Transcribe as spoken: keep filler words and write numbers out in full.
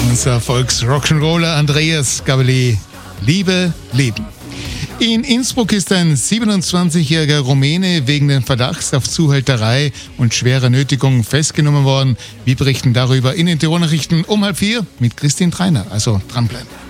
Unser Volks-Rock'n'Roller Andreas Gabalier, Liebe, Leben. In Innsbruck ist ein siebenundzwanzigjähriger Rumäne wegen den Verdachts auf Zuhälterei und schwerer Nötigung festgenommen worden. Wir berichten darüber in den Tirol Nachrichten um halb vier mit Christine Treiner. Also dranbleiben.